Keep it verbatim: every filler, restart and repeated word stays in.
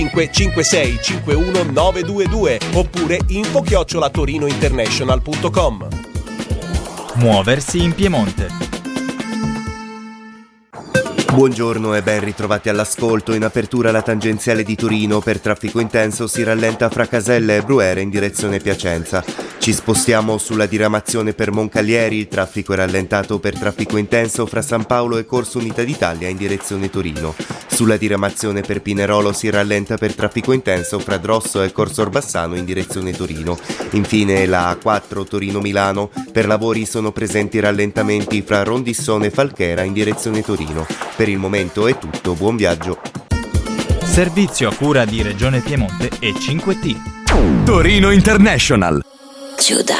cinque cinque sei cinque uno nove due due oppure info chiocciola torinointernational punto com. Muoversi in Piemonte. Buongiorno e ben ritrovati all'ascolto. In apertura la tangenziale di Torino per traffico intenso si rallenta fra Casella e Brunete in direzione Piacenza. Ci spostiamo sulla diramazione per Moncalieri, il traffico è rallentato per traffico intenso fra San Paolo e Corso Unità d'Italia in direzione Torino. Sulla diramazione per Pinerolo si rallenta per traffico intenso fra Drosso e Corso Orbassano in direzione Torino. Infine la A quattro Torino-Milano, per lavori sono presenti rallentamenti fra Rondissone e Falchera in direzione Torino. Per il momento è tutto, buon viaggio. Servizio a cura di Regione Piemonte e cinque T. Torino International. Ciudad.